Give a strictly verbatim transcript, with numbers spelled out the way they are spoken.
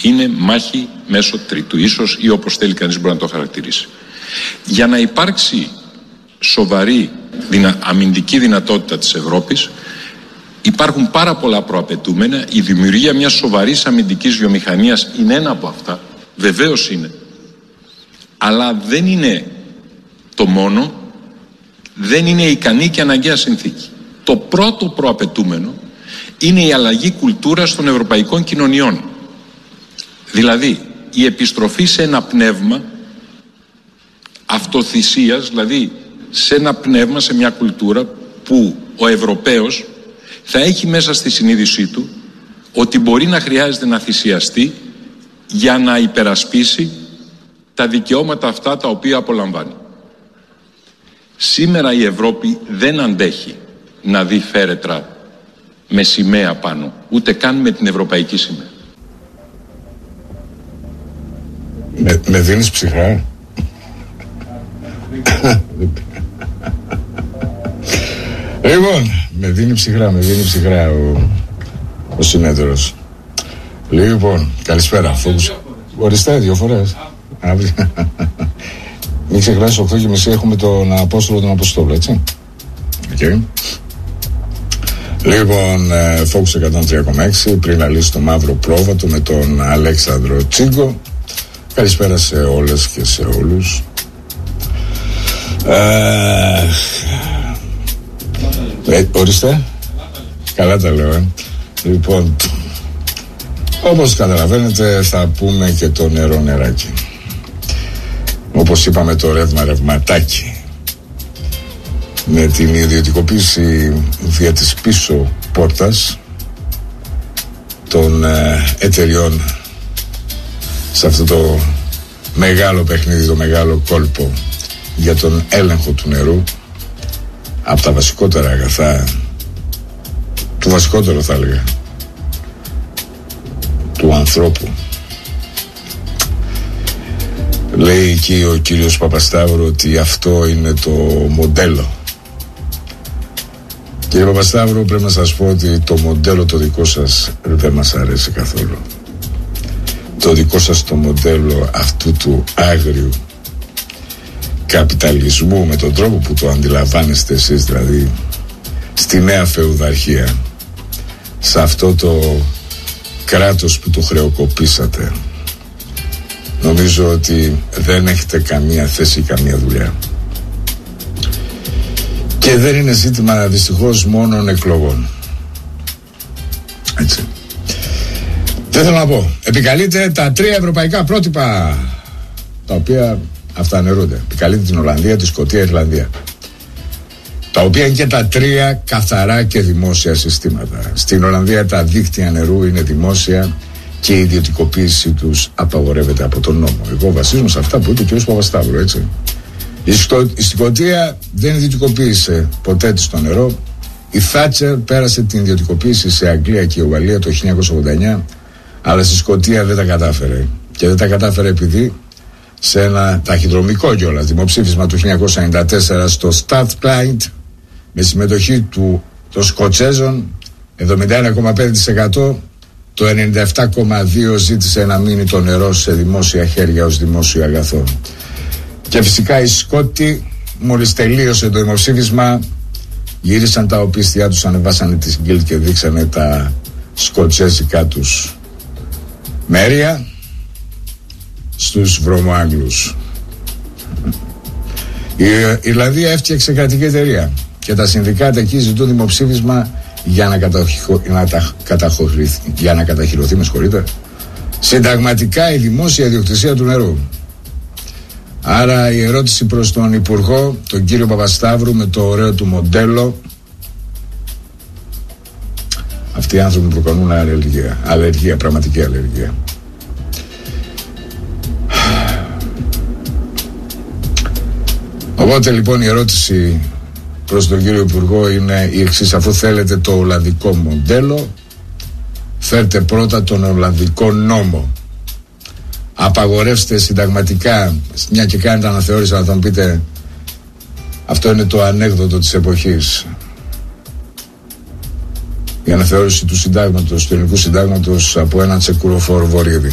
Είναι μάχη μέσω τρίτου, ίσως, ή όπως θέλει κανείς μπορεί να το χαρακτηρίσει. Για να υπάρξει σοβαρή δυνα... αμυντική δυνατότητα της Ευρώπης, υπάρχουν πάρα πολλά προαπαιτούμενα. Η δημιουργία μιας σοβαρής αμυντικής βιομηχανίας είναι ένα από αυτά, βεβαίως είναι. Αλλά δεν είναι το μόνο, δεν είναι ικανή και αναγκαία συνθήκη. Το πρώτο προαπαιτούμενο είναι η αλλαγή κουλτούρας των ευρωπαϊκών κοινωνιών. Δηλαδή η επιστροφή σε ένα πνεύμα αυτοθυσίας, δηλαδή σε ένα πνεύμα, σε μια κουλτούρα που ο Ευρωπαίος θα έχει μέσα στη συνείδησή του ότι μπορεί να χρειάζεται να θυσιαστεί για να υπερασπίσει τα δικαιώματα αυτά τα οποία απολαμβάνει. Σήμερα η Ευρώπη δεν αντέχει να δει φέρετρα με σημαία πάνω, ούτε καν με την ευρωπαϊκή σημαία. Με, με δίνεις ψυχρά. Λοιπόν, με δίνει ψυχρά, με δίνει ψυχρά ο, ο συνέτερος. Λοιπόν, καλησπέρα. Φόβους. Οριστέ, δύο φορές. Μην ξεχνάσεις, οκτώ και μισή έχουμε τον Απόστολο τον Αποστόλο, έτσι. Okay. Λοιπόν, Focus εκατόν τρία κόμμα έξι, πριν να λύσει το μαύρο πρόβατο με τον Αλέξανδρο Τσίγκο. Καλησπέρα σε όλες και σε όλους. Ε, ε, ορίστε. Καλά τα λέω, ε. Λοιπόν, όπως καταλαβαίνετε θα πούμε και το νερό νεράκι. Όπως είπαμε, το ρεύμα ρευματάκι. Με την ιδιωτικοποίηση δια της πίσω πόρτας των ε, εταιριών σε αυτό το μεγάλο παιχνίδι, το μεγάλο κόλπο για τον έλεγχο του νερού, από τα βασικότερα αγαθά, του βασικότερο θα έλεγα, του ανθρώπου. Λέει εκεί ο κύριος Παπασταύρου ότι αυτό είναι το μοντέλο. Κύριε Παπασταύρου, πρέπει να σας πω ότι το μοντέλο το δικό σας δεν μας αρέσει καθόλου. Το δικό σας το μοντέλο αυτού του άγριου καπιταλισμού, με τον τρόπο που το αντιλαμβάνεστε εσείς, δηλαδή στη νέα φεουδαρχία, σε αυτό το κράτος που το χρεοκοπήσατε, νομίζω ότι δεν έχετε καμία θέση, καμία δουλειά. Και δεν είναι ζήτημα δυστυχώς μόνον εκλογών. Έτσι. Δεν θέλω να πω. Επικαλείται τα τρία ευρωπαϊκά πρότυπα, τα οποία αυτανερούνται. Επικαλείται την Ολλανδία, τη Σκωτία, η Ιρλανδία. Τα οποία είναι και τα τρία καθαρά και δημόσια συστήματα. Στην Ολλανδία τα δίκτυα νερού είναι δημόσια και η ιδιωτικοποίηση τους απαγορεύεται από τον νόμο. Εγώ βασίζομαι σε αυτά που είπε ο κ. Παπασταύρου, έτσι. Η, Σκο... η Σκωτία δεν ιδιωτικοποίησε ποτέ της το νερό. Η Θάτσερ πέρασε την ιδιωτικοποίηση σε Αγγλία και Ουαλία το χίλια εννιακόσια ογδόντα εννιά, αλλά στη Σκωτία δεν τα κατάφερε. Και δεν τα κατάφερε επειδή σε ένα ταχυδρομικό κιόλας δημοψήφισμα του χίλια εννιακόσια ενενήντα τέσσερα στο Strathclyde, με συμμετοχή του, των Σκοτσέζων, εβδομήντα ένα κόμμα πέντε τοις εκατό, το ενενήντα επτά κόμμα δύο τοις εκατό ζήτησε να μείνει το νερό σε δημόσια χέρια ως δημόσιο αγαθό. Και φυσικά οι Σκότοι, μόλις τελείωσε το δημοψήφισμα, γύρισαν τα οπίστια τους, ανεβάσανε τη γκίλ και δείξανε τα σκοτσέζικα τους μέρια στους βρωμοάγγλους. Η Ιρλανδία έφτιαξε κρατική εταιρεία και τα συνδικάτα εκεί ζητούν δημοψήφισμα για να, καταχω... να τα... καταχωρηθεί, για να καταχυρωθεί, με συγχωρείτε, συνταγματικά η δημόσια ιδιοκτησία του νερού. Άρα η ερώτηση προς τον Υπουργό, τον κύριο Παπασταύρου, με το ωραίο του μοντέλο, αυτοί οι άνθρωποι προκαλούν αλλεργία, αλλεργία, πραγματική αλλεργία. Οπότε λοιπόν η ερώτηση προς τον κύριο Υπουργό είναι η εξής: αφού θέλετε το ολλανδικό μοντέλο, φέρτε πρώτα τον ολλανδικό νόμο. Απαγορεύστε συνταγματικά, μια και κάνετε αναθεώρηση, να τον πείτε, αυτό είναι το ανέκδοτο της εποχής, η αναθεώρηση του συντάγματος, του ελληνικού συντάγματος, από έναν τσεκουροφόρο Βορίδη.